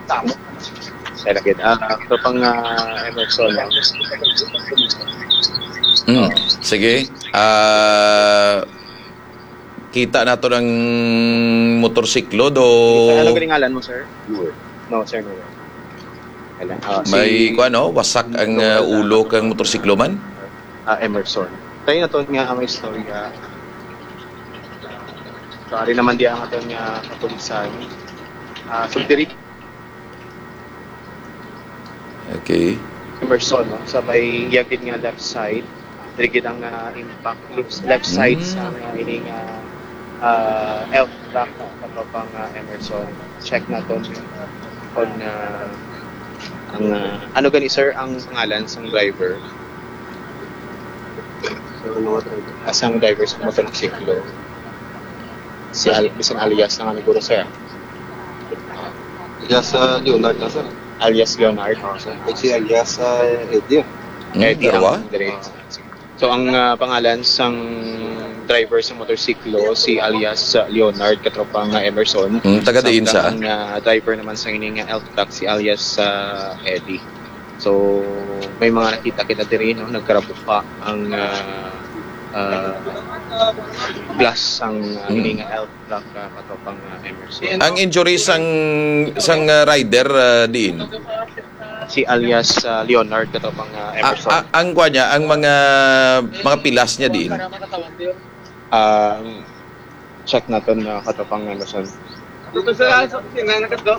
Lagid. Ito pang Emerson. Sige. Kita na to ng motorsiklo do. Ano galingalan mo, sir? No, sir. No. May wasak ang ulo kang motorsiklo man? Emerson. Tayo na to nga may istorya. Sorry naman di ang ato nga kapulisan. So, okay. Emerson, no? Sa may yagid nga left side, dirigid ang impact left side sa ining elf track kapapang Emerson. Check na to on ang ano gani sir ang pangalan sang driver. Asang driver sa motorsiklo. Si bisan alias na nga guro sir. Alias Leonard na sir. Alias Leonard. Si alias Eddie. Eddie ang direct. So ang pangalan sang driver sa motorsiklo si alias Leonard katropang Emerson. Taga diin sa. Ang driver naman sa ining elf truck si alias Eddie. So may mga nakita kita diri no nagkarabok pa ang glass ang ining elf truck katropang Emerson. Ang injury sang rider diin. Si alias Leonard katropang Emerson. Ang kuanya ang mga pilas niya diin. Check natin katropang Emerson. Dito sa sinanakat do.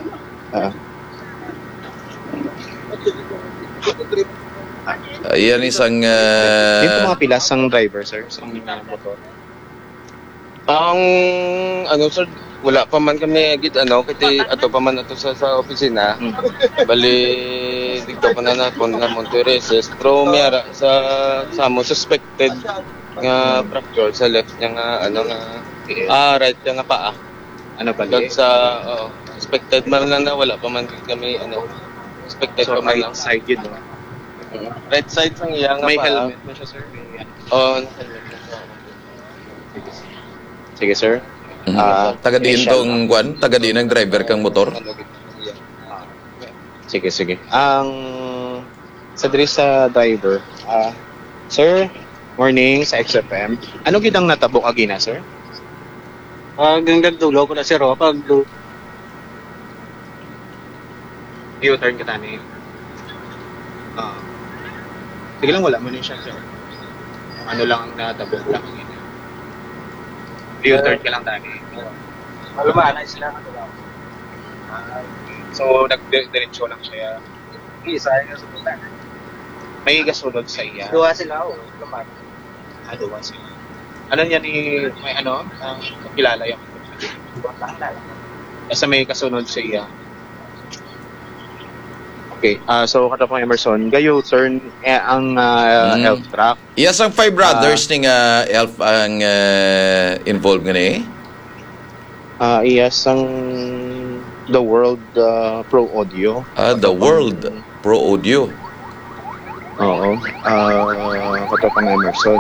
Ayan isang dito mga pilas ang driver sir sa motor. Ang sir, wala pa man kami agit kasi ato pa man ato sa opisina. Bali dito pa na Montereses pero mayara sa mo suspected nga fracture sa left niya nga right niya nga paa. Ano ba sa suspected man lang na wala pa man kami suspected so, pa man right lang side yun no? Right side sang iya nga may paa. helmet na siya sir. Sige sir. Taga diin tong taga diin ang driver kang motor. Sige. Ang sa diri sa driver, sir, morning sa XFM. Ano gid ang natabok agina, sir? Hanggang dulo ko na sir, pag U-turn ka tani. Sige lang, wala mo na siya, sir. Ano lang ang natabok lang agina. U-turn ka lang tani. maluma na sila. So, nagdiretso lang siya. Isa nga sa punta. May gasunod sa iya. Duwa sila lumat. Duwa sila. Ano niya ni may ang kilala yung sa may kasunod sa iya. Okay, so katapang Emerson, gayo turn ang elf truck. Yes, ang five brothers ning elf ang involved ngani. Yes, ang The World Pro Audio. The World Pro Audio. Oo. Katapang Emerson.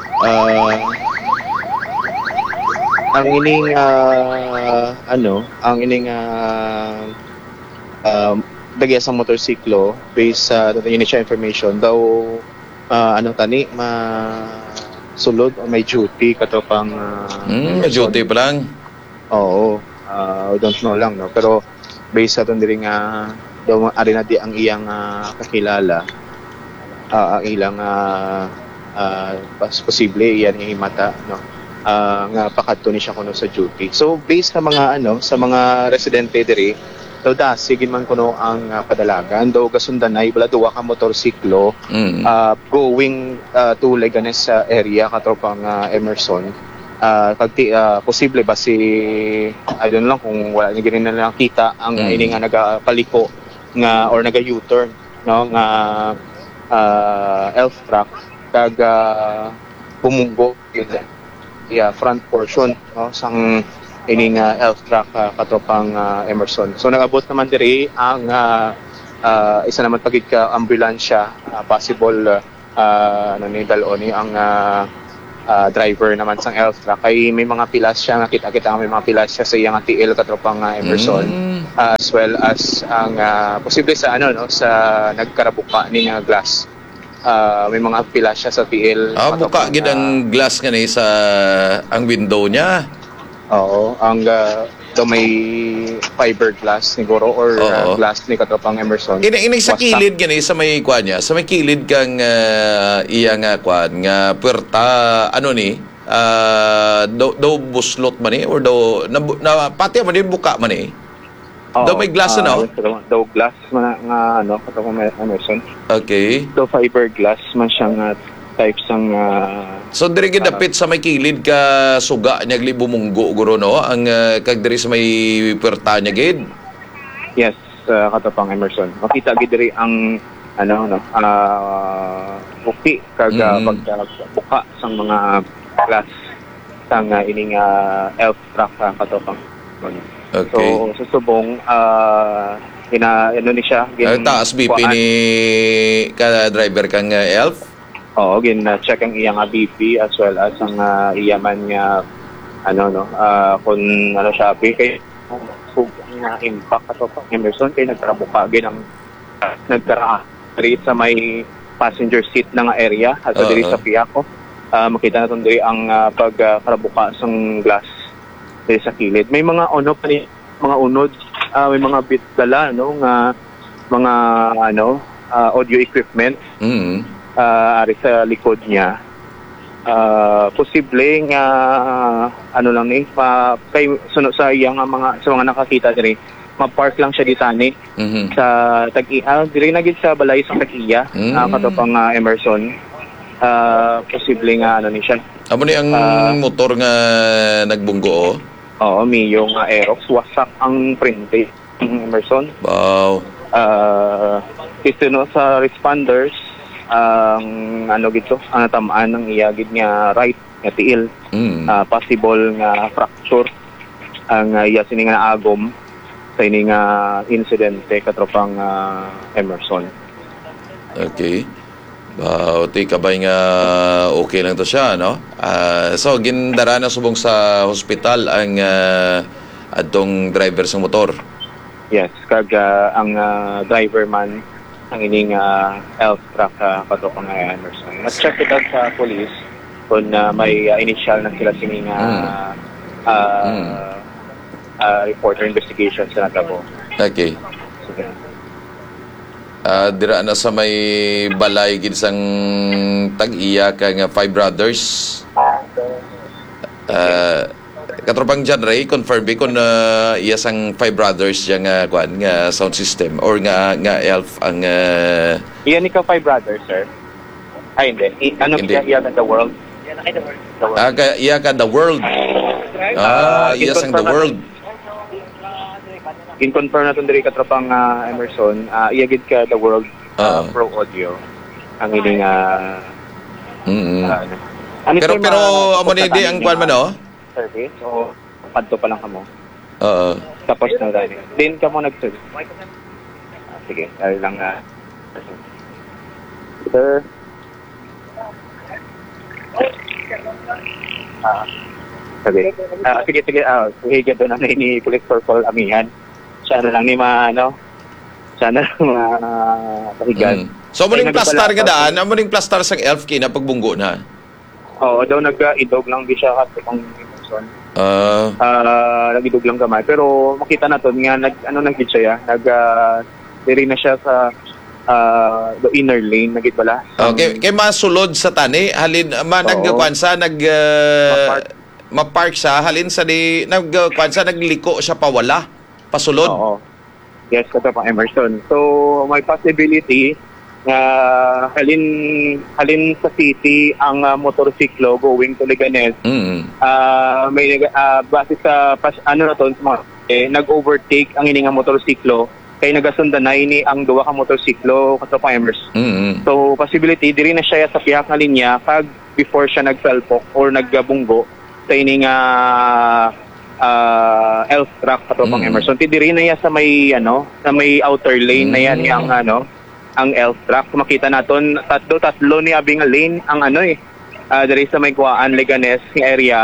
Ang ining dagya sa motorsiklo based sa initial information daw tani sulod o may duty katapang may duty pa lang. Oo. I don't know lang no pero based sa diri nga daw ari na di ang iyang kakilala ang ilang posible iyan nga himata no nga pakadto ni siya kuno sa duty. So based sa mga sa mga residente diri daw sigin man kuno ang padalagan daw gasundanay wala duwa ka motorsiklo going to Leganes area katropang Emerson. Posible ba si I don't know kung wala ni gini na lang kita ang ini nga nagapaliko nga or naga U-turn no nga elf truck kag pumunggo front portion no sang ining elf truck katropang Emerson. So nagabot naman diri ang isa naman pagid ka ambulansya possible ni daloni ang driver naman sang elf truck kay may mga pilas siya, nakita-kita may mga pilas siya sa iyang TL katropang Emerson, as well as ang posible sa sa nagkarabuka ni nga glass. May mga pilas siya sa TL. Buka gid ang glass nga ni sa ang window niya. Oo, ang may fiberglass siguro or glass ni katropang Emerson. Ini sa kilid gani sa may kuan niya, sa may kilid kang iya nga kuan nga puwerta daw buslot man or daw na pati man buka man daw may glass daw glass man nga katropang Emerson. Okay. Daw fiberglass man siya nga type sang so diri gid dapit sa may kilid ka suga nya bumunggo guro no ang kag diri sa may puwerta nya gid. Yes, katapang Emerson. Makita gid diri ang buki kag pagbuka sang mga glass sang ining elf truck katapang. Okay. So susubong ni siya taas BP ni ka driver kang elf. Oo, check ang iyang BP as well as ang iyaman niya kung siya kay ang impact ato pang Emerson kay nagtrabuka ang nagkara sa may passenger seat na nga area at diri sa Piaco. Makita naton diri ang pagkarabuka sang glass diri sa kilid. May mga mga unod, may mga bitdala nga mga audio equipment. Ari sa likod niya. Posible nga kay sunod sa iyang sa mga nakakita diri, ma-park lang siya ditani sa Tag-Iya, diri na gid sa balay sa Tag-Iya, katapang Emerson. Posible nga ni siya. Amo ni ang motor nga nagbunggo. Oo, Mio nga Aerox, wasak ang printe ng Emerson. Wow. Kisunod sa responders ang ang tamaan ng iyagid nga right nga tiil, possible nga fracture ang iya sini nga naagom sa ini nga insidente katropang Emerson. Okay. Ti kabay nga okay lang to siya, no? So gindara na subong sa hospital ang adtong driver sa motor. Yes, kag ang driver man ang ining elf truck katropang Emerson. Mas-check it out sa police kung may initial na sila sining report or investigation sa natabo. Okay. Dira na sa may balay gid sang Tag-Iya kang Five Brothers. Katropang John Ray, confirm kung iya sang Five Brothers yang nga sound system or nga elf ang Iyan ni ka Five Brothers, sir? Ay, hindi. Hindi. Iya ka The World? Iya ka The World. Iya sang The World. In-confirm natin diri katropang Emerson, iya gid ka The World Pro Audio. Ang ining pero amo ni di ang kwan man service o padto pa lang kamo. Tapos na dali. Din ka mo nag-service. Sige, dahil lang sir. Sige. Sige, doon na ni Police Corporal Amihan. Siya na lang ni siya na lang pahigan. So, muling plastar nga daan, muling plastar sang elf kina pagbunggo na? Oo, daw nag-idog lang di siya kasi pang Emerson. Nag-idog lang gamay. Pero makita na to, nga nag-gid siya, diri na siya sa the inner lane, nagit bala. Okay, kay masulod sa tani, halin, nagkwansa, ma-park siya, halin sa nagkwansa, nagliko siya pawala, pasulod. Oo. Yes, kato pang Emerson. So, may possibility na halin sa city ang motorsiklo going to Leganés. May base sa nag-overtake ang ining motorsiklo kay nagasundan na ini ang duwa ka motorsiklo kato pang Emerson. So, possibility diri na siya sa pihak nga linya kag before siya nagsalpok or naggabunggo sa ining elf truck katropang Emerson. Tidiri na yan sa may outer lane na yan ang elf truck. Makita naton tatlo ni abing lane ang diri sa may Guaan, Leganes nga area.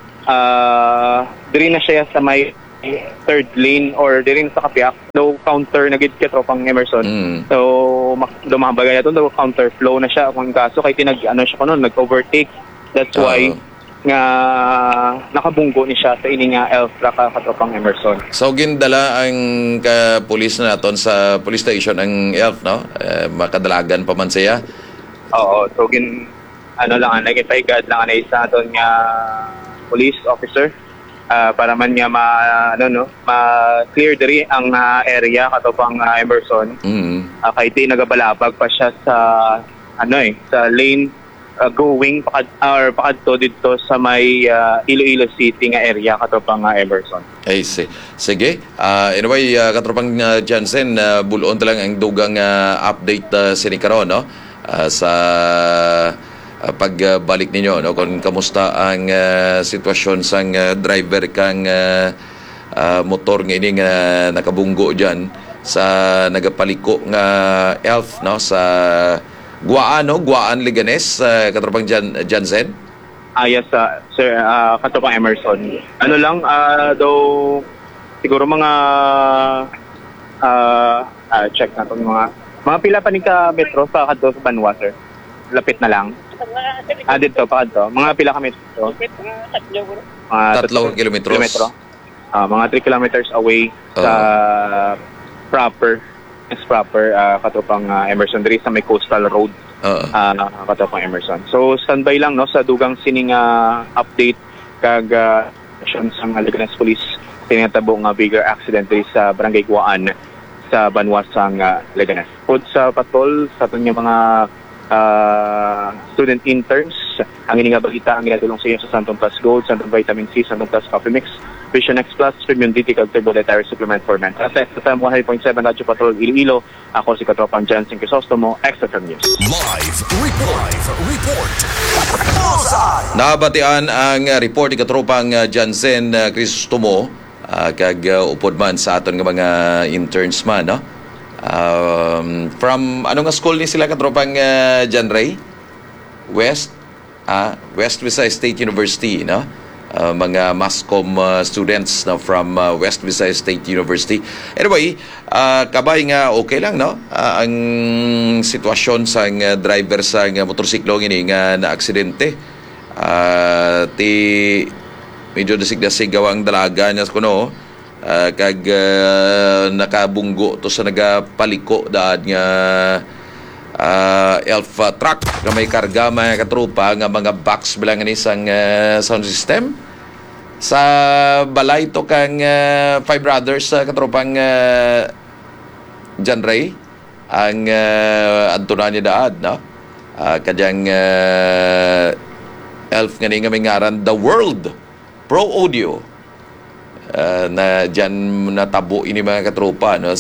Diri na siya sa may third lane or diri na sa Kapiak. No counter na gid katropang Emerson. So dumabagay na to, no counter flow na siya kung kaso kay siya kuno nag-overtake. That's why nga nakabunggo ni siya sa ini nga Elfra katropang Emerson. So gindala ang pulis na naton sa police station ang ELF, no? Makadalagan pa man siya. Oo, so nagipahigad lang anay sa aton nga police officer para man nga ma-clear diri ang area katopang Emerson. Kay di nagabalabag pa siya sa sa lane going pakadto dito sa may Iloilo City nga area katopang Emerson. Ay, sige. Anyway, katropang Jansen, bulon talang ang dugang update sinikaron, no? Sa pagbalik ninyo, no? Kung kamusta ang sitwasyon sang driver kang motor nga ini nga nakabunggo dyan sa nagapaliko nga ELF, no? Sa Guaan, Leganes, katropang Jansen? Yes, sir, katopang Emerson. Though siguro mga check na itong mga pila pa ni ka metro sa kadto sa Banwa, sir. Lapit na lang. Dito pa kadto. Mga pila ka metro. Mga 3 kilometros. Mga 3 kilometers away sa proper katopang Emerson diri sa may coastal road. Katopang Emerson. So standby lang no sa dugang sining update kag sang Leganes Police tinatabo nga bigger accident diri sa Barangay Guaan sa Banwa sang Leganes. Pud sa patrol sa aton mga student interns ang ini nga balita ang ginatulong sa inyo sa Santon Plus Gold, Santon Vitamin C, Santon Plus Coffee Mix, Vision X Plus, Premium DT kag Turbo Dietary Supplement for Men. Sa FM 100.7 Radyo Patrol Iloilo, ako si Katropang Jansen Crisostomo, XFM News. Live report. Nabatian ang report ni Katropang Jansen Crisostomo kag upod man sa aton nga mga interns man, no? From ano nga school ni sila Katropang Jan Ray? West Visayas State University, no? Mga Mascom students na from West Visayas State University. Anyway, kabay nga okay lang, no? Ang sitwasyon sa driver sa motorsiklo ngini nga na aksidente. Medyo dasig-dasig ang dalaga niya kuno. Kag nakabunggo to sa nagapaliko daan nga ELF truck nga may karga mga katrupa nga mga box bilang isang sound system sa balay to kang Five Brothers katropang Jan Ray ang antunan niya daad, no? Kadyang ELF nga may ngaran The World Pro Audio na dyan natabo ini mga katropa, no?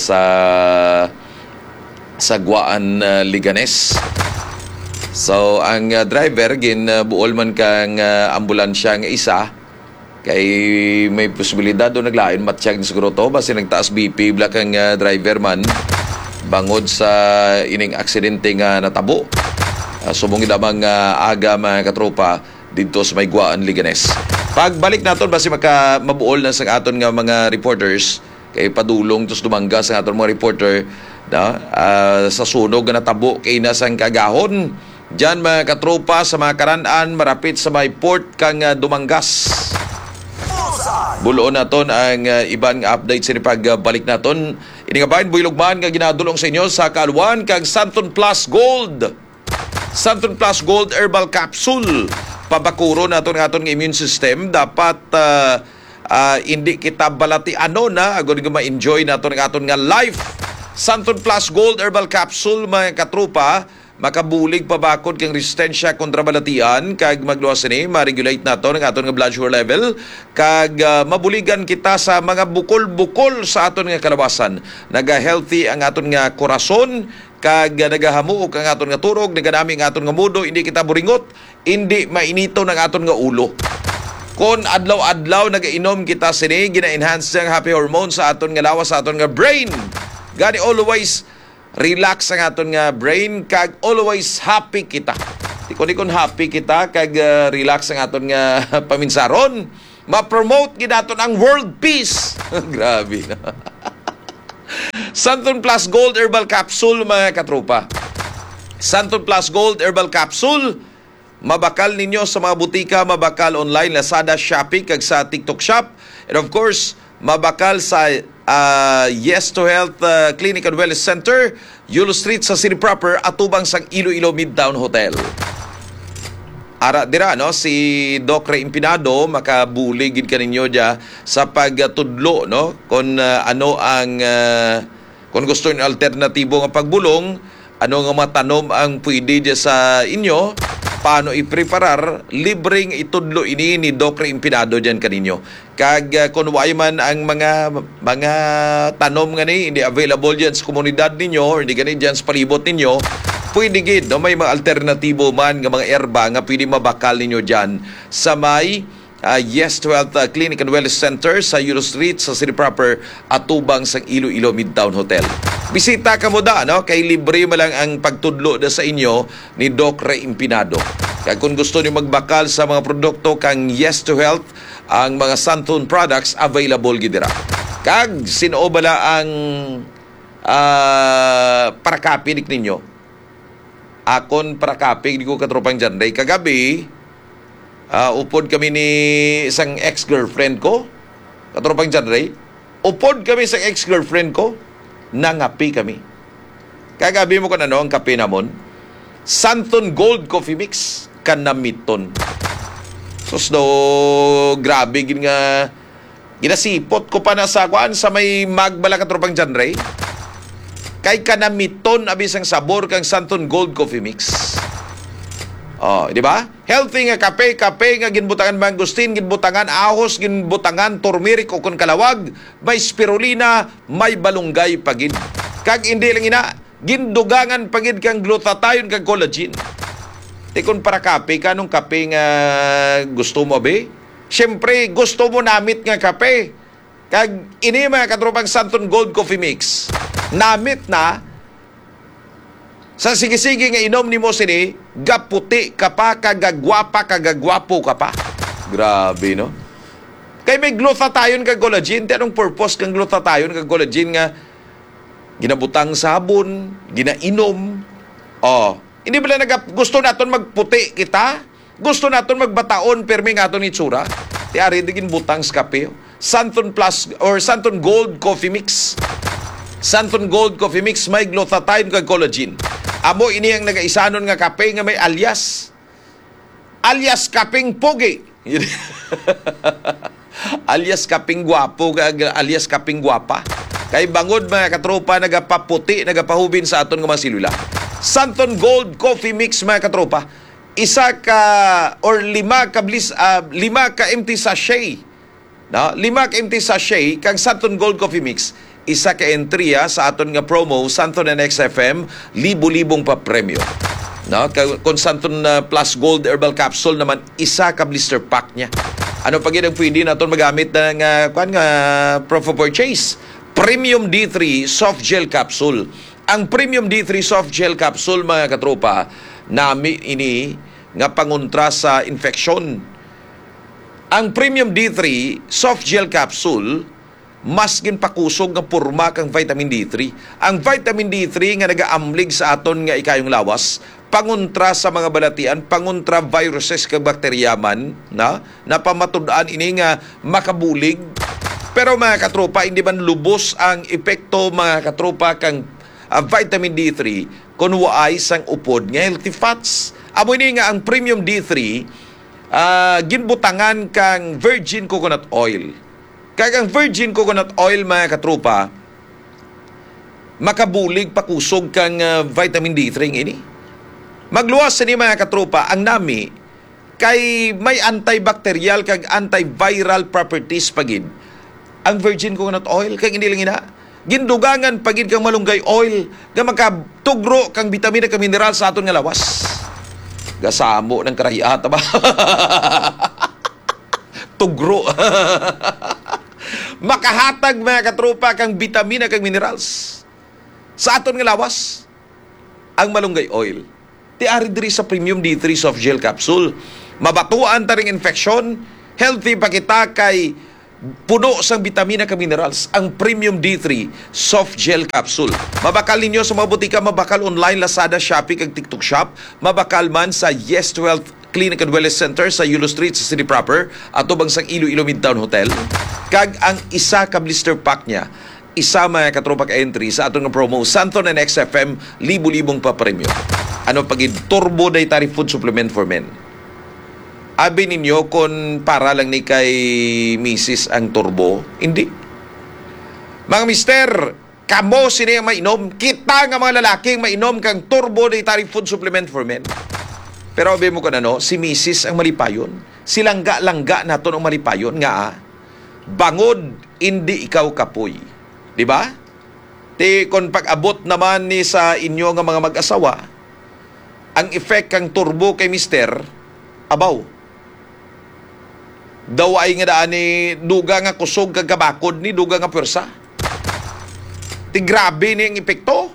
Sa Guaan, Leganes. So ang driver buol man kang ambulansya nga isa kay may posibilidad do naglain matsyag ni siguro to basi nagtaas BP bla kang driver man bangod sa ining aksidente nga natabo. Subong idamang aga mga katropa dito sa may Guaan, Leganes. Pagbalik naton basi mabuol na sa aton nga mga reporters kay padulong tus dumangga sa aton mga reporter sa sunog na natabo kay nasang kagahon dyan mga katropa sa mga karan-an marapit sa may port kang Dumanggas. Buloon naton ang ibang update sa pagbalik naton. Iningabahin builogman nga ginadulong sa inyo sa Kalwan kang Santon Plus Gold. Santon Plus Gold Herbal Capsule. Pabakuro naton nga aton immune system dapat hindi kita balati na agon nga ma-enjoy naton nga aton nga life. Santon Plus Gold Herbal Capsule mga katrupa makabulig pabakod kang resistensya kontra balatian kag magluwas ni ma-regulate nato ang aton nga blood sugar level kag mabuligan kita sa mga bukol-bukol sa aton nga kalawasan. Naga-healthy ang aton nga korason kag nagahamuok ang aton nga turog, naganami ang aton nga mudo, hindi kita buringot, hindi mainito ng aton nga ulo. Kon adlaw-adlaw nagainom kita sini gina-enhance ang happy hormone sa aton nga lawas sa aton nga brain. Gani always relax ang aton nga brain kag always happy kita. Tikon happy kita kag relax ang aton nga paminsaron. Ma-promote gid aton ang world peace. Grabe na. Santon Plus Gold Herbal Capsule mga katropa. Santon Plus Gold Herbal Capsule. Mabakal ninyo sa mga butika, mabakal online, Lazada, Shopee, kag sa TikTok Shop. And of course, mabakal sa Yes to Health Clinic and Wellness Center, Yulo Street sa City Proper, atubang sang Iloilo Midtown Hotel. Ara dira no si Doc Ray Impinado makabuligid kaninyo dia sa pagtudlo no kung ano ang kung gusto niyo alternatibo nga pagbulong, ano nga matanom ang pwede dia sa inyo, paano i-preparar, libreng itudlo ini ni Doc Ray Impinado diyan kaninyo. Kag kung way man ang mga tanom nga ni hindi available diyan sa komunidad ninyo or hindi gani diyan sa palibot ninyo, pwede gid no may mga alternatibo man nga mga erba nga pwede mabakal ninyo diyan sa may Yes to Health Clinic and Wellness Center sa Euro Street sa City Proper atubang sa Iloilo Midtown Hotel. Bisita ka mo da no kay libre man lang ang pagtudlo da sa inyo ni Doc Ray Impinado. Kaya kung gusto niyo magbakal sa mga produkto kang Yes to Health, ang mga Santon products available gid dira. Kag sino bala ang parakapinik ninyo? Akon parakapig di ko katropang dyan. Day kagabi, upod kami ni isang ex-girlfriend ko. Katropang dyan, Ray. Upod kami sa ex-girlfriend ko. Nangapi kami. Kagabi mo kung ano ang kape namon. Santon Gold Coffee Mix. Kanamiton. Sus do, grabe gin nga. Ginasipot ko pa na sa kuan sa may magbala katropang dyan, Ray. Kay kanamiton abis ang sabor kang Santon Gold Coffee Mix. Oh, di ba? Healthy nga kape nga ginbutangan mangustin, ginbutangan ahos, ginbutangan turmeric o kun kalawag, may spirulina, may balunggay pagid. Kag hindi lang ina, gindugangan pagid kang glutathione kag collagen. Tikon para kape kanong kape nga gusto mo be? Syempre gusto mo namit nga kape. Kag ini mga katropang Santon Gold Coffee Mix. Namit na sa sige-sige nga inom ni mo sini, gaputi ka pa, kagagwapa, kagagwapo ka pa. Grabe, no? Kay may glutathione kag collagen. Anong purpose kang glutathione kag collagen nga ginabutang sabon, ginainom? Oh, hindi ba gusto naton magputi kita? Gusto naton magbataon permi nga aton itsura? Tiari digin butang sa kape. Santon Plus or Santon Gold Coffee Mix. Santon Gold Coffee Mix may glutathione kag collagen. Amo ini ang nagaisanon nga kape nga may alias. Alias kaping pogi. Alias kaping gwapo, alias kaping gwapa. Kay bangod mga katropa nagapaputi, nagapahubin sa aton nga mga silula. Santon Gold Coffee Mix mga katropa. Isa ka or lima ka empty sachet. No? 5 ka empty sachet kang Santon Gold Coffee Mix. Isa ka entry sa aton nga promo Santon and XFM, libo-libong pa premyo. No, kung Santon Plus Gold Herbal Capsule naman isa ka blister pack niya. Ano pa gid ang pwede naton magamit ng proof of purchase? Premium D3 Soft Gel Capsule. Ang Premium D3 Soft Gel Capsule mga katropa, nami ini nga pangontra sa infeksyon. Ang Premium D3 Soft Gel Capsule mas ginpakusog nga porma kang vitamin D3. Ang vitamin D3 nga nagaamlig sa aton nga ikayong lawas, pangontra sa mga balatian, pangontra viruses kag bakterya man, na pamatud-an ini nga makabulig. Pero mga katropa, hindi man lubos ang epekto mga katropa kang vitamin D3 kung waay sang upod nga healthy fats. Amo ini nga ang Premium D3 ginbutangan kang virgin coconut oil. Kaya ang virgin coconut oil mga katropa, makabulig pakusog kang vitamin D3 ini. Magluwas ni mga katropa, ang nami kay may antibacterial kag antiviral properties pagid. Ang virgin coconut oil kay hindi lang ina. Gindugangan pagid kang malunggay oil nga makatugro kang bitamina kag mineral sa aton nga lawas. Gasamo ng karayata ba? Tugro. Makahatag mga katropa kang vitamina kag minerals sa aton nga lawas ang malunggay oil. Ti ari diri sa Premium D3 Soft Gel Capsule. Mabatuan ta ring infection, healthy pa kita kay puno sang bitamina ka minerals ang Premium D3 Soft Gel Capsule. Mabakal ninyo sa mga butika, mabakal online, Lazada, Shopee, kag TikTok Shop. Mabakal man sa Yes to Health Clinic and Wellness Center sa Yulo Street sa City Proper at tubang sang Iloilo Midtown Hotel. Kag ang isa ka blister pack niya, isama mga katropa ka entry sa atong promo Santon and XFM, libo-libong pa premyo. Ano pagid Turbo Dietary Food Supplement for Men. Abi ninyo kung para lang ni kay Mrs. ang turbo, hindi. Mga mister, kamo sini ang mainom, kita nga mga lalaking mainom kang Turbo Dietary Food Supplement for Men. Pero abi mo ko na no, si Mrs. ang malipayon. Si langga-langga nato ang malipayon nga bangod hindi ikaw kapoy. Di ba? Ti kon pag-abot naman ni sa inyo nga mga mag-asawa, ang effect kang turbo kay mister, abaw. Daw ay nga daan ni duga nga kusog kag kabakod ni duga nga pwersa. Ti grabe ni ang epekto.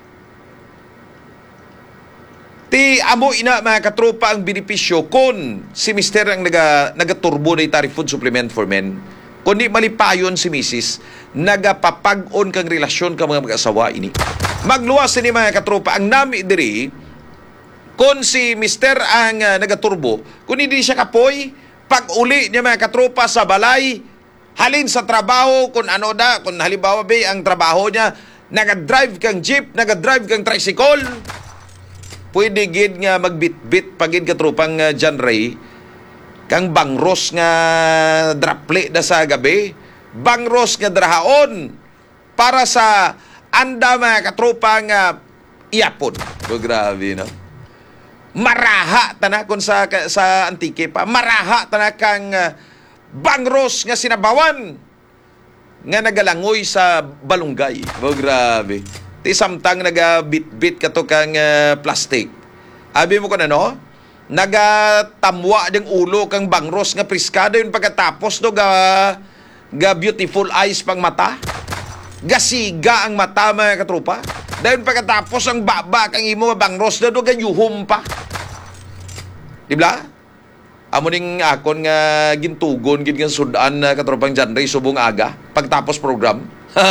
Ti amo ina mga katropa ang benepisyo kung si mister ang naga-turbo dietary food supplement for men. Kung di malipayon si misis, nagapapag-on kang relasyon ka mga mag-asawa ini. Magluwas ni mga katropa ang nami diri kung si mister ang naga-turbo, kung hindi siya kapoy, pag uli niya mga katropa sa balay, halin sa trabaho, kung ano da, kung halimbawa ba ang trabaho niya, naga-drive kang jeep, naga-drive kang tricycle, pwede gid nga magbit-bit pagid katropang John Ray, kang bangros nga draple da sa gabi, bangros nga drahaon, para sa anda mga katropang iyapon. So, grabe, no? Maraha tana kon sa antike pa, maraha tana kang bangros nga sinabawan nga nagalangoy sa balunggay. Oh, grabe. Ti samtang nagabit-bit kato kang plastic. Abi mo ko na no? Nagatamwa ding ulo kang bangros nga priskado yun pagkatapos no ga beautiful eyes pang mata. Gasiga ang mata mga katropa. Dahil pagkatapos ang baba kang imo bangros na doon ganyuhom pa. Diba? Amo ning akon nga gintugon gid nga sudan na katropang John Ray subong aga pagtapos program.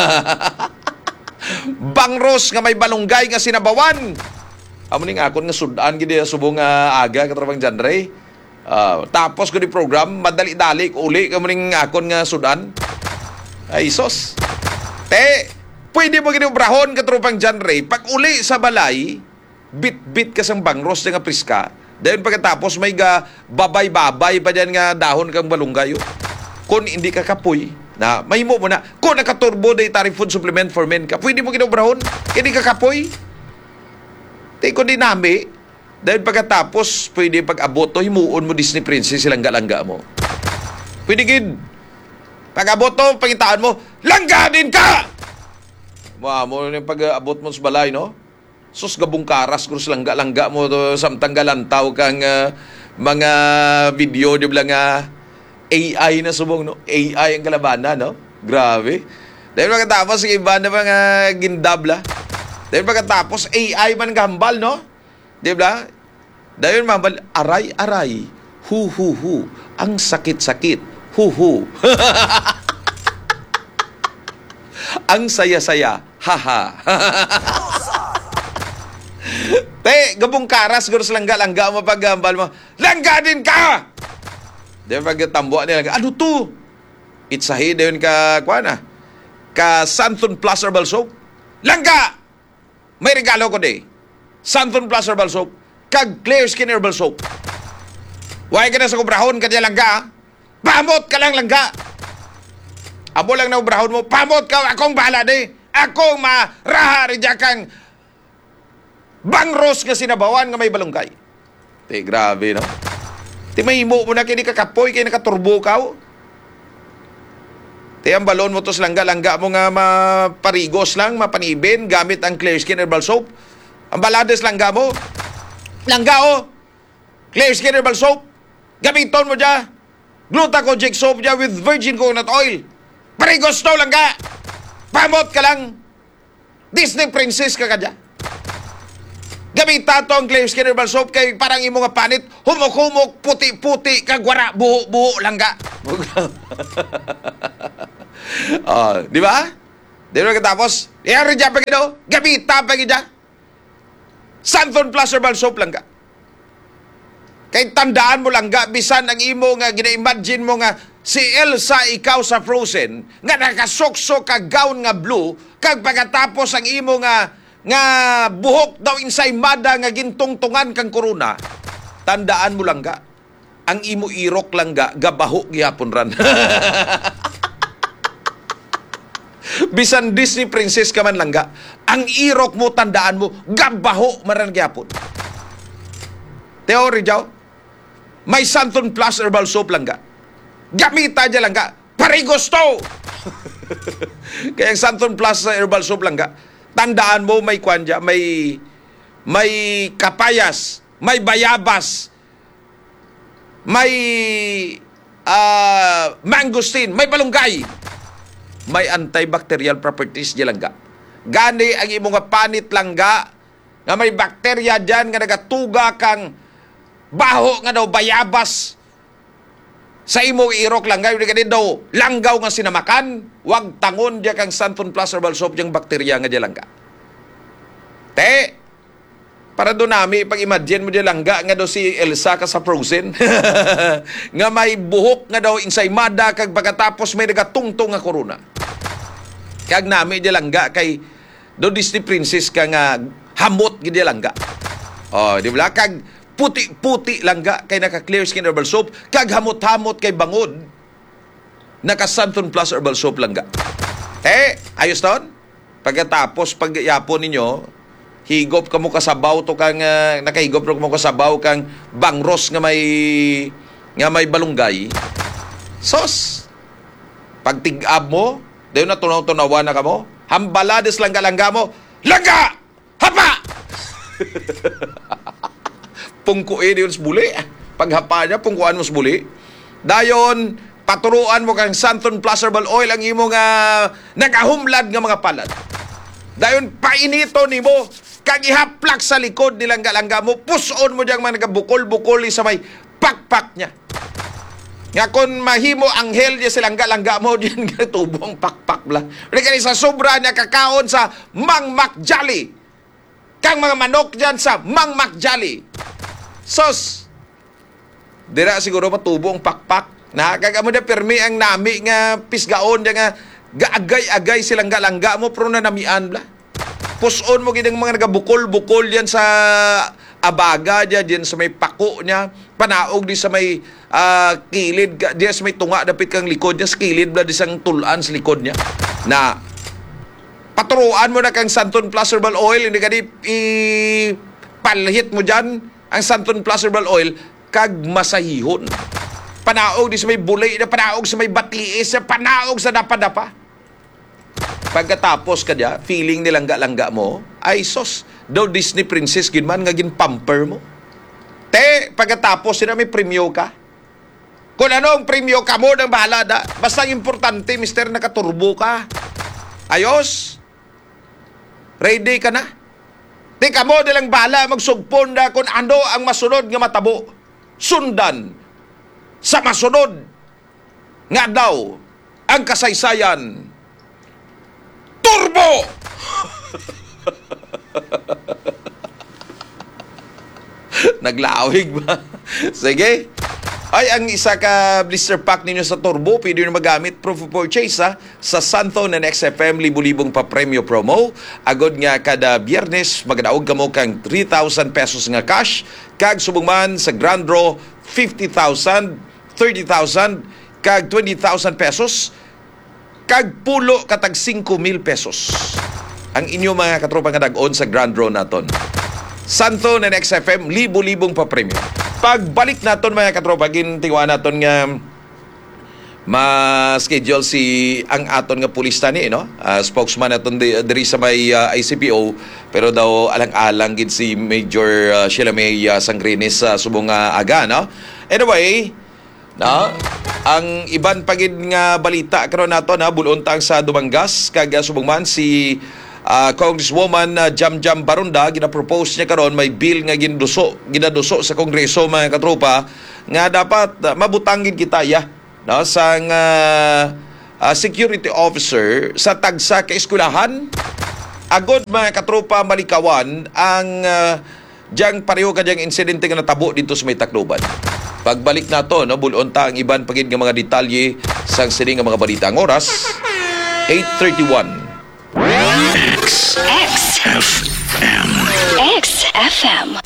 Bangros nga may balunggay nga sinabawan. Amo ning akon nga sudan gid subong aga katropang John Ray. Tapos ko di program madali-dali uli kamo ning akon nga sudan. Ay sos. Pwede mo ginubrahon katropang John Ray pag uli sa balay bit-bit ka sang bangros nga priska. Dahil pagkatapos may babay-babay pa dyan nga dahon kang balunggay. Kung hindi ka kapoy, na may mo na, kung naka-turbo dietary food supplement for men ka, pwede mo ginubrahon, hindi ka kapoy. Kung di nami, dahil pagkatapos, pwede pag-abot to, himuon mo Disney Princess, langga-langga mo. Pwede gid. Pag-abot to, pangitaan mo, langga din ka! Mo yung pag-abot mo sa balay, no? Sus gabong karas krus langga-langga mo to samtang galantaw kang mga video di blang AI na subong no. AI ang kalabanan no. Grabe. Dahil pagkatapos iba na mga gindabla. Dahil pagkatapos AI man gambal no. Di ba? Dahil mambal aray. Hu. Ang sakit-sakit. Hu. Ang saya-saya. Haha. Gabong karas guros langga-langga mo paggambal mo. Langga din ka! Dahil pagtambuan nila, ano to? Itsahi dahil ka, ka Santon Plus Herbal Soap. Langga! May regalo ko de. Santon Plus Herbal Soap. Kag Clear Skin Herbal Soap. Huwag ka na sa kubrahon ka niya langga. Pamot ka lang langga. Amo lang na kubrahon mo. Pamot ka, akong bahala de. Akong maraha rin kang bangros nga sinabawan nga may balunggay. Grabe, no? Mahimo mo na kini kakapoy, kini nakaturbo ka. Ang balon mo to sa langga-langga mo nga maparigos lang, mapanibin, gamit ang Clear Skin Herbal Soap. Ang balades langga mo. Langga, Clear Skin Herbal Soap. Gamiton mo dya. Glutacogic soap dya with virgin coconut oil. Parigos to langga. Pamot ka lang. Disney Princess ka dya. Gamita to ang clear skin herbal soap kay parang imo nga panit, humok-humok, puti-puti, kag wara, buho-buho lang ga. Di ba? Di ba katapos? Iyari dyan pa gino, gamita pa gino. Santon Plus herbal soap lang ga. Kay tandaan mo lang ga, bisan ang imo nga, gina-imagine mo nga, si Elsa ikaw sa Frozen, nga nakasokso kag gown nga blue, kag pagkatapos ang imo nga buhok daw insaymada nga gintungtungan kang corona, tandaan mo lang ga, ang imo irok lang ga, gabaho gyapon ran. Bisan Disney princess ka man lang ga, ang irok mo, tandaan mo, gabaho maran gyapon. Teori jaw, may Santon Plus herbal soap lang ga. Gamita dyan lang ka. Parigosto! Kaya ang Santon Plus herbal soap lang ka. Tandaan mo, may kwanja, may kapayas, may bayabas, may mangosteen, may balunggay, may antibacterial properties dyan lang ka. Gani ang imong nga panit lang ka, nga may bakterya dyan, nga nagatuga kang baho nga daw bayabas, sa imo irok langgaw di kadin daw langgaw nga sinamakan, wag tangon dia kang Santon Plus herbal soap yang bakterya nga dia langga. Te, para do nami pag imagine mo dia langga nga daw si Elsa ka sa Frozen. Nga may buhok nga daw insaymada kag pagkatapos may nagatungtong nga corona. Kag nami dia langga kay do Disney princess ka nga hamot gid dia langga. Di ba kag puti-puti langga kay naka-clear skin herbal soap, kag hamot-hamot kay bangod, naka-Santon Plus herbal soap langga. Ayos taon? Pagkatapos, pag-yapon ninyo, higop ka mo kasabaw to kang, nakahigop mo kasabaw kang bangros nga may balunggay. Sos! Pag tig-ab mo, dayon na tunaw-tunawa na ka mo, hambalades langga-langga mo, langga! Hapa! Pungkuin yun sa buli. Paghapa niya, pungkuan mo sa buli. Dayon, paturuan mo kang Santon Plus herbal oil ang imo nga nagahumlad nga mga palad. Dayon, painito ni mo, kag ihaplak sa likod nilang galangga mo, puson mo diyang mga nagabukol-bukol sa may pakpak niya. Nga kung mahimo anghel niya silang galangga mo, diyan nga tubong pakpak bla. Kaya sa sobra niya kakaon sa Mang Mac Jolly. Kang mga manok dyan sa Mang Mac Jolly. Sos, dira siguro matubo ang pakpak. Nakakagamo na permi ang nami nga pisgaon nga gaagay-agay silang galangga mo pero nanamian bla. Puson mo gidang mga nagabukol-bukol yan sa abaga dyan sa may pako niya. Panaog di sa may kilid, di sa may tunga dapit kang likod niya, sa kilid bla di sang tulan sa likod niya. Na paturuan mo na kang Santon Plus herbal oil, hindi ka di ipalhit mo dyan ang Santon Plus herbal oil, kag masahihon. Panaog di sa may bulay, na panaog sa may batiis, panaog sa dapa-dapa. Pagkatapos ka dya, feeling nilangga-langga mo, ay sos, daw Disney princess, ginman nga ginpamper mo. Te, pagkatapos, sila may premyo ka. Kung anong premyo ka mo, nang bahala da. Basta importante, mister, nakaturbo ka. Ayos? Ready ka na? Di ka mo nilang bala magsugpon na kung ano ang masunod nga matabo. Sundan sa masunod nga daw ang kasaysayan. Turbo! Naglaawig ba? Sige. Ay, ang isa ka blister pack ninyo sa Turbo, pwede nyo magamit proof of purchase sa Santon and XFM, libu-libong pa premyo promo. Agod nga kada biyernes, magdaog ka mo kang 3,000 pesos nga cash. Kag subong man sa Grand Draw, 50,000, 30,000, kag 20,000 pesos. Kag pulo katag 5,000 pesos. Ang inyo mga katropa nga dag-on sa Grand Draw naton. Santon and XFM, libu-libong pa premyo. Pagbalik naton mga katropa, gintiwa naton nga ma-schedule si ang aton nga pulis tani, no? Spokesman naton diri sa may ICPO, pero daw alang-alang gid si Major Sheila May Sangrinis sa subong aga, no? Anyway, no? Ang iban pagid nga balita karon naton, bulon tang sa Dumangas kag subong man si Congresswoman Jam Barunda, gina-propose niya karon may bill nga ginaduso sa Kongreso mga katropa nga dapat mabutangin kita no, sang security officer sa tagsa ka eskwelahan. Agod mga katropa malikawan ang diyang pareho ka diyang insidente nga natabo dito sa may Tacloban. Pagbalik na to, no, bulon ta ang iban pagid nga mga detalye sa sining nga mga balita. Ang oras, 8:31. XFM.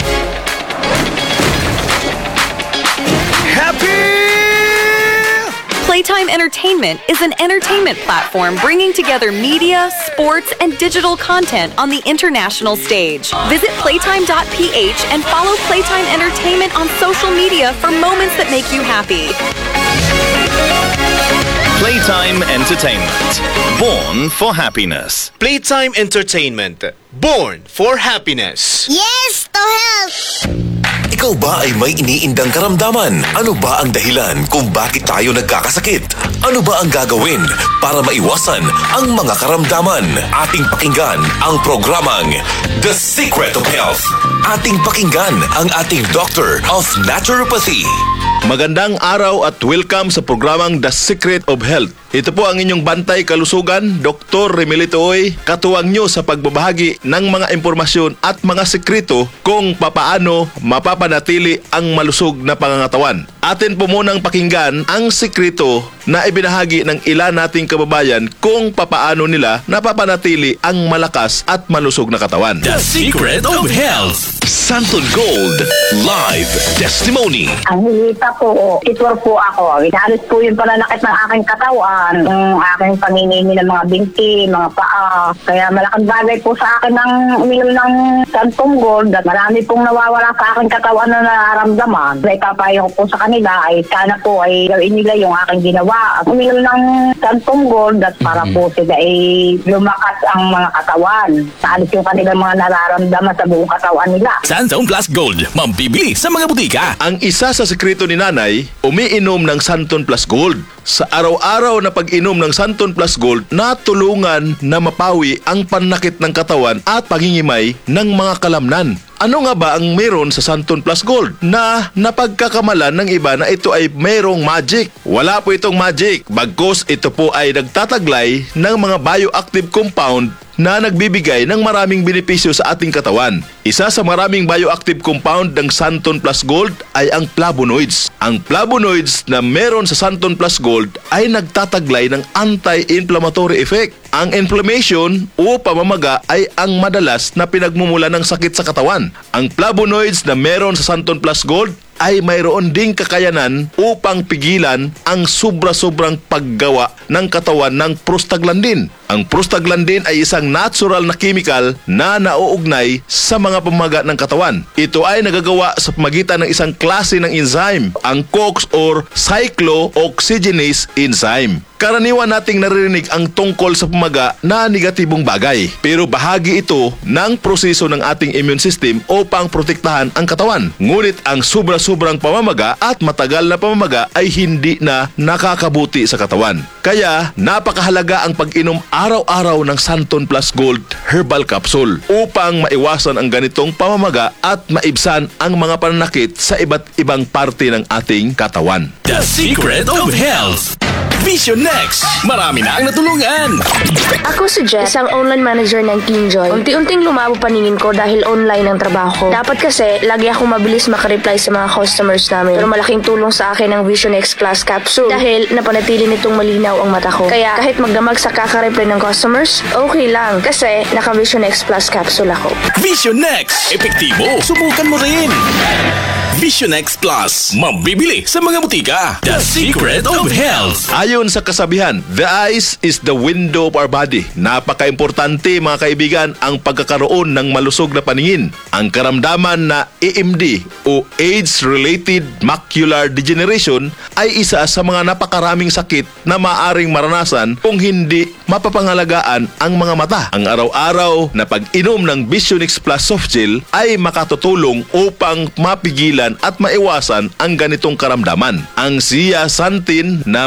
Happy Playtime Entertainment is an entertainment platform bringing together media, sports, and digital content on the international stage. Visit playtime.ph and follow Playtime Entertainment on social media for moments that make you happy. Playtime Entertainment. Born for happiness. Playtime Entertainment. Born for happiness. Yes, to help! Ikaw ba ay may iniindang karamdaman? Ano ba ang dahilan kung bakit tayo nagkakasakit? Ano ba ang gagawin para maiwasan ang mga karamdaman? Ating pakinggan ang programang The Secret of Health. Ating pakinggan ang ating Doctor of Naturopathy. Magandang araw at welcome sa programang The Secret of Health. Ito po ang inyong bantay kalusugan, Dr. Remelito Oy, katuwang nyo sa pagbabahagi ng mga impormasyon at mga sekreto kung papaano mapapanatili ang malusog na pangangatawan. Atin po munang pakinggan ang sekreto na ibinahagi ng ilan nating kababayan kung papaano nila napapanatili ang malakas at malusog na katawan. The Secret of Health. Santon Gold Live Testimony. Ang hilita po, titwar po ako. Inalis po yung pananakit ng aking katawan, ng aking panginini ng mga binti, mga paa. Kaya malaking bagay po sa akin ng uminom ng Santon Gold at marami pong nawawala sa aking katawan na nararamdaman. Kaya ipapayo ko po sa kanila ay sana po ay gawin nila yung aking ginawa. At uminom ng Santon Gold at para po sila ay lumakas ang mga katawan. Saalis yung kanilang mga nararamdaman sa buong katawan nila. Santon Plus Gold. Mambibili sa mga butika. Ang isa sa sekreto ni Nanay, umiinom ng Santon Plus Gold. Sa araw-araw na pag-inom ng Santon Plus Gold, natulungan na mapawi ang panakit ng katawan at pangingimay ng mga kalamnan. Ano nga ba ang meron sa Santon Plus Gold na napagkakamalan ng iba na ito ay mayroong magic? Wala po itong magic, bagkus ito po ay nagtataglay ng mga bioactive compound na nagbibigay ng maraming benepisyo sa ating katawan. Isa sa maraming bioactive compound ng Santon Plus Gold ay ang flavonoids. Ang flavonoids na meron sa Santon Plus Gold ay nagtataglay ng anti-inflammatory effect. Ang inflammation o pamamaga ay ang madalas na pinagmumula ng sakit sa katawan. Ang flavonoids na meron sa Santon Plus Gold ay mayroon ding kakayanan upang pigilan ang sobra-sobrang paggawa ng katawan ng prostaglandin. Ang prostaglandin ay isang natural na chemical na nauugnay sa mga pamamaga ng katawan. Ito ay nagagawa sa pamagitan ng isang klase ng enzyme, ang COX or cyclooxygenase enzyme. Karaniwan nating naririnig ang tungkol sa pamaga na negatibong bagay. Pero bahagi ito ng proseso ng ating immune system upang protektahan ang katawan. Ngunit ang sobra-sobrang pamamaga at matagal na pamamaga ay hindi na nakakabuti sa katawan. Kaya napakahalaga ang pag-inom araw-araw ng Santon Plus Gold Herbal Capsule upang maiwasan ang ganitong pamamaga at maibsan ang mga pananakit sa iba't ibang parte ng ating katawan. The Secret of Health. Vision Next. Marami na ang natulungan. Ako si Jess, isang online manager ng Kingjoy. Unti-unting lumabo paningin ko dahil online ang trabaho ko. Dapat kasi, lagi akong mabilis makareply sa mga customers namin. Pero malaking tulong sa akin ang Vision X Plus Capsule dahil napanatili nitong malinaw ang mata ko. Kaya kahit magdamag sa kakareply ng customers, okay lang kasi naka Vision X Plus Capsule ako. Vision Next. Epektibo. Subukan mo rin. Vision X Plus. Mabibili sa mga butika. The Secret of Health. Ayon sa kasabihan, the eyes is the window of our body. Napaka-importante mga kaibigan ang pagkakaroon ng malusog na paningin. Ang karamdaman na AMD o Age-Related Macular Degeneration ay isa sa mga napakaraming sakit na maaring maranasan kung hindi mapapangalagaan ang mga mata. Ang araw-araw na pag-inom ng Vision X Plus Soft Gel ay makatutulong upang mapigilan at maiwasan ang ganitong karamdaman. Ang zeaxanthin na matatagpuan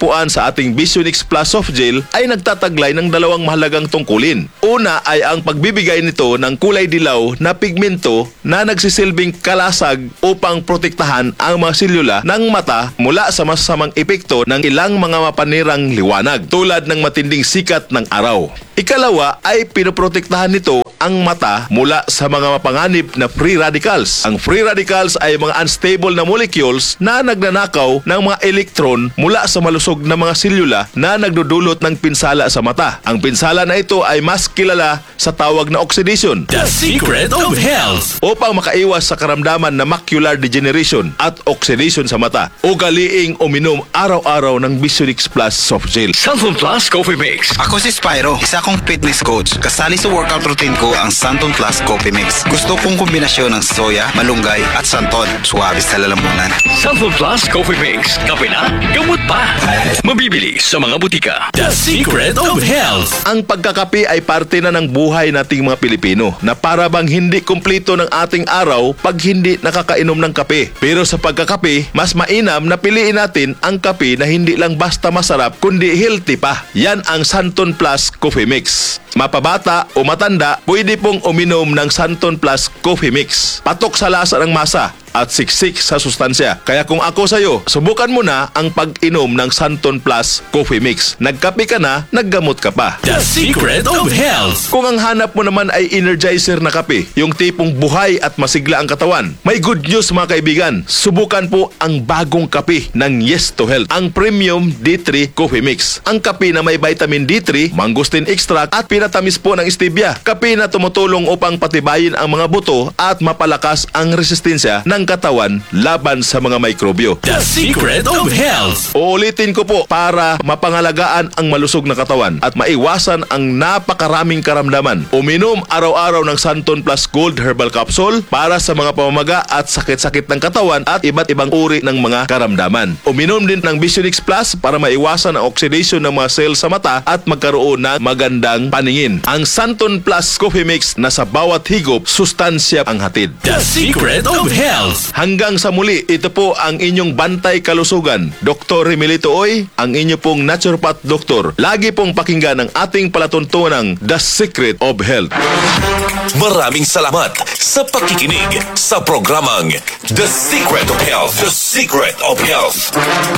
matatagpuan sa ating Visionix Plus Soft Gel ay nagtataglay ng dalawang mahalagang tungkulin. Una ay ang pagbibigay nito ng kulay dilaw na pigmento na nagsisilbing kalasag upang protektahan ang mga selula ng mata mula sa masasamang epekto ng ilang mga mapanirang liwanag tulad ng matinding sikat ng araw. Ikalawa ay pinoprotektahan nito ang mata mula sa mga mapanganib na free radicals. Ang free radicals ay mga unstable na molecules na nagnanakaw ng mga elektron mula sa malusog na mga selula na nagdudulot ng pinsala sa mata. Ang pinsala na ito ay mas kilala sa tawag na oxidation. The secret of health. Upang makaiwas sa karamdaman na macular degeneration at oxidation sa mata, ugaliing uminom araw-araw ng Visionix Plus Soft Gel. Santon Plus Coffee Mix. Ako si Spyro, isa kong fitness coach. Kasali sa workout routine ko ang Santon Plus Coffee Mix. Gusto kong kombinasyon ng soya, malunggay at santon. Suwabe sa lalamunan. Santon Plus Coffee Mix. Kape na, gamot pa. Mabibili sa mga butika. The secret of health. Ang pagkakape ay parte na ng buhay nating mga Pilipino na para bang hindi kumplito ng ating araw pag hindi nakakainom ng kape. Pero sa pagkakape, mas mainam na piliin natin ang kape na hindi lang basta masarap kundi healthy pa. Yan ang Santon Plus Coffee Mix. Mapabata o matanda, pwede pong uminom ng Santon Plus Coffee Mix. Patok sa lasa ng masa at siksik sa sustansya. Kaya kung ako sa'yo, subukan mo na ang pag-inom ng Santon Plus Coffee Mix. Nagkape ka na, naggamot ka pa. The secret of health. Kung ang hanap mo naman ay energizer na kape, yung tipong buhay at masigla ang katawan, may good news mga kaibigan. Subukan po ang bagong kape ng Yes to Health, ang Premium D3 Coffee Mix. Ang kape na may vitamin D3, mangosteen extract at pinatamis po ng stevia. Kape na tumutulong upang patibayin ang mga buto at mapalakas ang resistensya ng katawan laban sa mga mikrobyo. The secret of health. Uulitin ko po para mapangalagaan ang malusog na katawan at maiwasan ang napakaraming karamdaman. Uminom araw-araw ng Santon Plus Gold Herbal Capsule para sa mga pamamaga at sakit-sakit ng katawan at iba't ibang uri ng mga karamdaman. Uminom din ng Visionix Plus para maiwasan ang oxidation ng mga cells sa mata at magkaroon ng magandang paningin. Ang Santon Plus Coffee Mix na sa bawat higop, sustansya ang hatid. The secret of health. Hanggang sa muli, ito po ang inyong bantay kalusugan. Dr. Remilito Oy, ang inyo pong naturopath doktor. Lagi pong pakinggan ang ating palatuntunang The Secret of Health. Maraming salamat sa pakikinig sa programang The Secret of Health. The Secret of Health.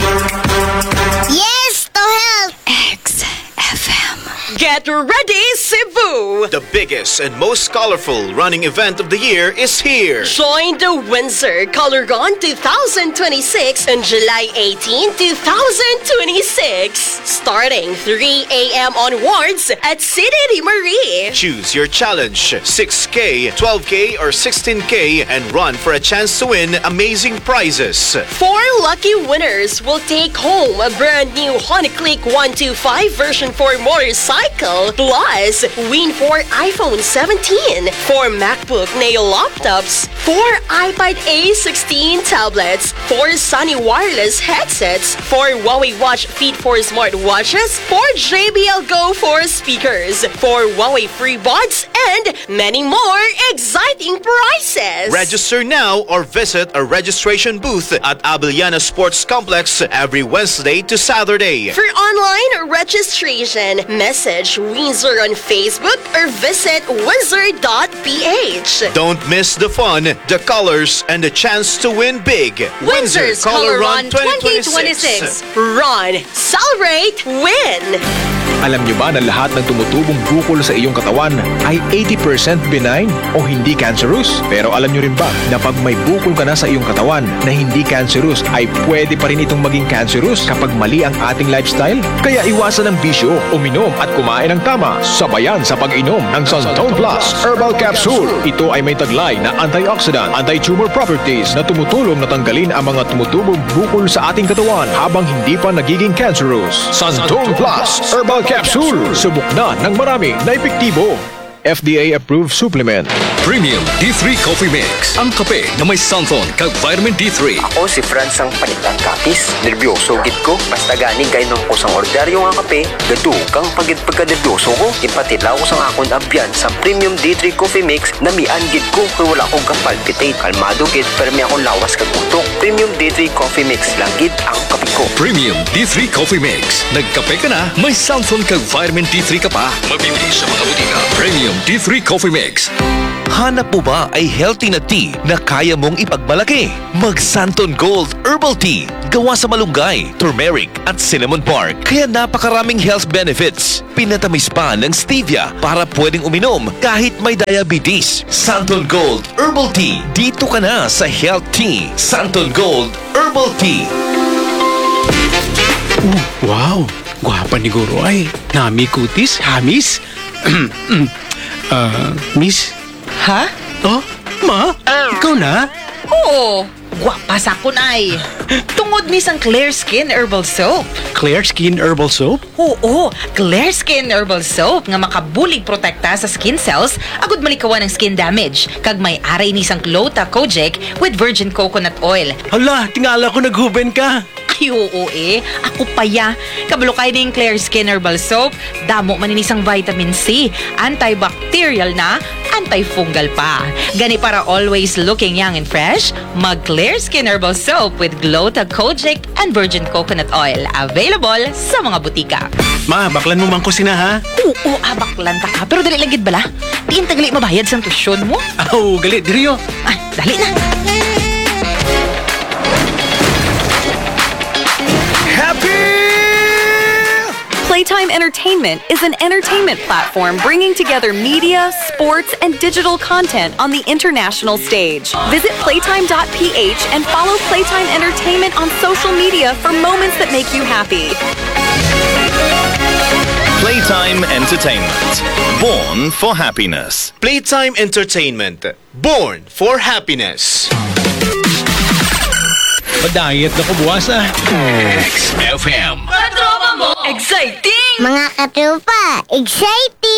Yes to health. XFM. Get ready, Cebu! The biggest and most colorful running event of the year is here. Join the Windsor Color Run 2026 on July 18, 2026. Starting 3 a.m. onwards at City de Marie. Choose your challenge, 6K, 12K, or 16K, and run for a chance to win amazing prizes. 4 lucky winners will take home a brand new HoneyClick 125 version 4 motorcycle, plus win 4 iPhone 17, 4 MacBook Neo laptops, 4 iPad A16 tablets, 4 Sony wireless headsets, 4 Huawei Watch Fit 4 smartwatches, 4 JBL Go 4 speakers, 4 Huawei free buds, and many more exciting prizes. Register now or visit a registration booth at Abiliana Sports Complex every Wednesday to Saturday. For online registration, message Windsor on Facebook or visit windsor.ph. Don't miss the fun, the colors, and the chance to win big. Windsor's Color Run 2026. Run, celebrate, win! Alam niyo ba na lahat ng tumutubong bukol sa iyong katawan ay 80% benign o hindi cancerous? Pero alam niyo rin ba na pag may bukol ka na sa iyong katawan na hindi cancerous ay pwede pa rin itong maging cancerous kapag mali ang ating lifestyle? Kaya iwasan ang bisyo, uminom at kumain ng tama, sabayan sa pag-inom ng Santon Plus Herbal Capsule. Ito ay may taglay na antioxidant, anti-tumor properties na tumutulong na tanggalin ang mga tumutubong bukol sa ating katawan habang hindi pa nagiging cancerous. Santon Plus Herbal Capsule. Subok na ng marami na epektibo. FDA-approved supplement. Premium D3 Coffee Mix. Ang kape na may santon kag vitamin D3. Ako si Franz ang panitan kapis. Nervyoso gid ko. Basta gani gainom ko sang ordinaryo nga kape, gadukang pagka-nervyoso ko. Ipatilaw ko sang akon abyan sa Premium D3 Coffee Mix na mian gid ko kay wala akong kapalpitate. Kalmado gid pero may akong lawas kag utok. Premium D3 Coffee Mix lang gid ang kape ko. Premium D3 Coffee Mix. Nagkape ka na, may santon kag vitamin D3 ka pa. Mabibili sa mga butika. Premium D3 Coffee Mix. Hanap mo ba ay healthy na tea na kaya mong ipagmalaki? Mag Santon Gold Herbal Tea. Gawa sa malunggay, turmeric at cinnamon bark. Kaya napakaraming health benefits. Pinatamis pa ng stevia para pwedeng uminom kahit may diabetes. Santon Gold Herbal Tea. Dito ka na sa Health Tea. Santon Gold Herbal Tea. Wow! Gwapa ni Guro ay. Nami kutis, hamis. Miss? Ha? Oh, ma? Ikaw na? Oo. Gwapa sa kun ay. Tungod miss ang Clear Skin Herbal Soap. Clear Skin Herbal Soap? Oo, Clear Skin Herbal Soap nga makabulig protekta sa skin cells agud malikawan ng skin damage. Kag may aray ni sang Glota Kojic with virgin coconut oil. Hala, tingala ko naghuben ka. Ay, oo Ako paya. Kabalo kayo ng Clear Skin Herbal Soap. Damo maninisang vitamin C. Antibacterial na, antifungal pa. Gani para always looking young and fresh, mag Clear Skin Herbal Soap with Glota Kojic and virgin coconut oil. Available sa mga butika. Ma, baklan mo man ko sina ha? Oo, baklan ta ka. Pero dali lang gid bala. Diin tagali mabayad sa tuition mo. Oh, gali, diriyo. Ay, dali na. Playtime Entertainment is an entertainment platform bringing together media, sports, and digital content on the international stage. Visit playtime.ph and follow Playtime Entertainment on social media for moments that make you happy. Playtime Entertainment. Born for happiness. Playtime Entertainment. Born for happiness. Padayat na ko buwas ah. XFM. Katropa mo! Exciting! Mga katropa, exciting!